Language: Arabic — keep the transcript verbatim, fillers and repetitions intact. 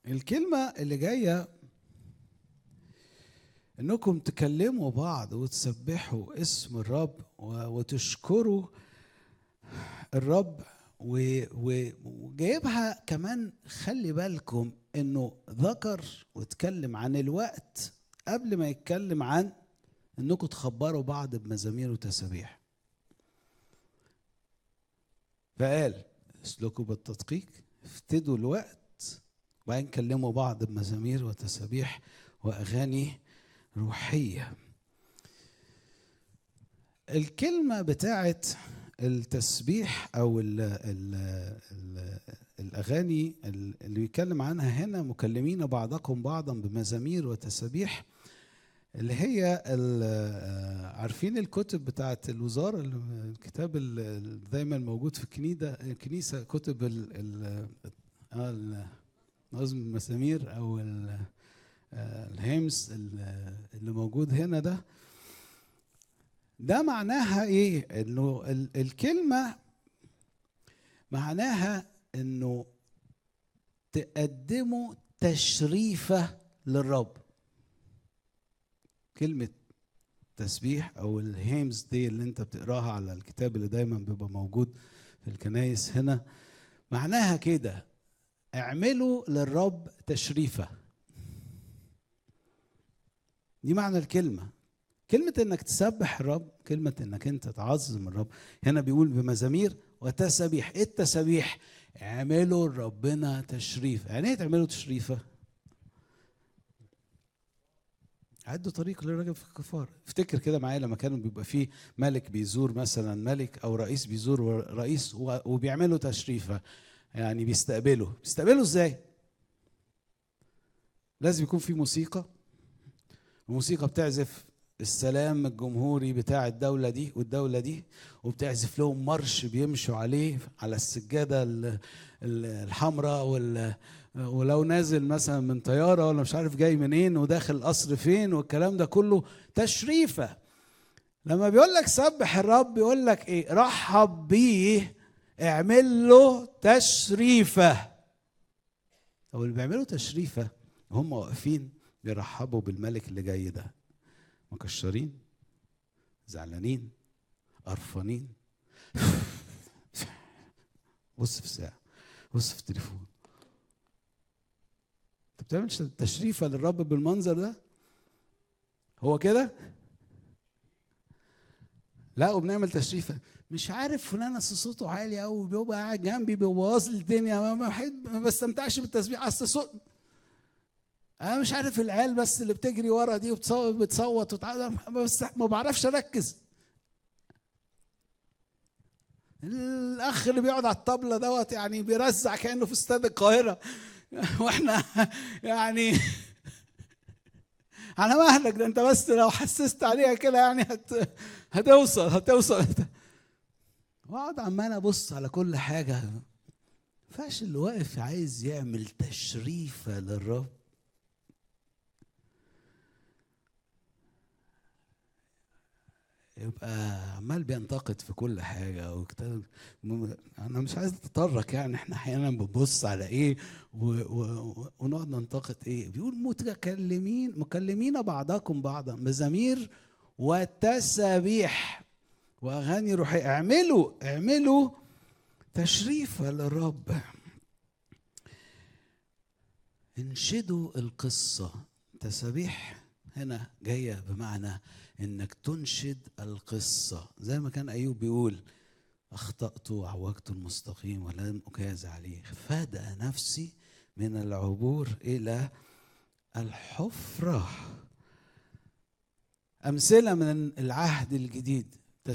الكلمة اللي جاية انكم تكلموا بعض وتسبحوا اسم الرب وتشكروا الرب، وجايبها كمان. خلي بالكم انه ذكر واتكلم عن الوقت قبل ما يتكلم عن انكم تخبروا بعض بمزامير وتسابيح. فقال اسلكوا بالتدقيق، افتدوا الوقت، وبعدين كلموا بعض بمزامير وتسابيح واغاني روحيه. الكلمه بتاعت التسبيح او ال ال ال الاغاني اللي بيتكلم عنها هنا، مكلمين بعضكم بعضا بمزامير وتسابيح، اللي هي عارفين الكتب بتاعت الوزاره، الكتاب اللي دايما موجود في الكنيسه، كتب نظم المزامير او الهيمز اللي موجود هنا. ده ده معناها ايه؟ انه الكلمه معناها انه تقدموا تشريفه للرب. كلمه تسبيح او الهيمز دي اللي انت بتقراها على الكتاب اللي دايما بيبقى موجود في الكنايس هنا، معناها كده: اعملوا للرب تشريفه. دي معنى الكلمه. كلمة انك تسبح الرب، كلمة انك انت تعظم الرب. هنا بيقول بمزامير وتسابيح. ايه التسابيح؟ اعملوا ربنا تشريف. يعني ايه تعملوا تشريفة؟ عدوا طريق للراجل في الكفار. افتكر كده معايا لما كانوا بيبقى فيه ملك بيزور مثلا ملك، او رئيس بيزور رئيس وبيعملوا تشريفة، يعني بيستقبلوا. بيستقبلوا ازاي؟ لازم يكون في موسيقى، الموسيقى بتعزف السلام الجمهوري بتاع الدولة دي والدولة دي، وبتعزف لهم مرش بيمشوا عليه على السجادة الحمراء، ولو نازل مثلا من طيارة ولا مش عارف جاي منين وداخل القصر فين، والكلام ده كله تشريفة. لما بيقول لك سبح الرب بيقول لك ايه؟ رحب بيه، اعمل له تشريفة. او اللي بيعملوا تشريفة هم واقفين بيرحبوا بالملك اللي جاي ده، مكشرين، زعلانين، قرفانين. بص في الساعة، بص في التليفون. انت بتعمل تشريفة للرب بالمنظر ده؟ هو كده؟ لا، وبنعمل تشريفة. مش عارف فلان صوته عالي قوي، بيبقى قاعد جنبي بيبوظ لي الدنيا، ما ما بستمتعش بالتسبيح. اصل صوت انا مش عارف، العيال بس اللي بتجري ورا دي وبتصوت بتصوت وتعالى، بس ما بعرفش اركز. الاخ اللي بيقعد على الطبله دوت يعني بيرزع كانه في استاد القاهره، واحنا يعني على مهلك ده. انت بس لو حسست عليها كده يعني هت... هتوصل هتوصل واقعد عمال ابص على كل حاجه. فاش اللي واقف عايز يعمل تشريفه للرب. يبقى عمال بينتقد في كل حاجه وكتاب. انا مش عايز اتطرق، يعني احنا احيانا بنبص على ايه و... و... ونقعد ننتقد ايه. بيقول متكلمين مكلمين بعضكم بعضا مزامير وتسابيح واغاني روحيه. اعملوا اعملوا تشريفه للرب. انشدوا القصه. تسابيح هنا جايه بمعنى انك تنشد القصه، زي ما كان ايوب بيقول: اخطأت وعوجت المستقيم ولم اجاز عليه، فدأ نفسي من العبور الى الحفره. امثله من العهد الجديد.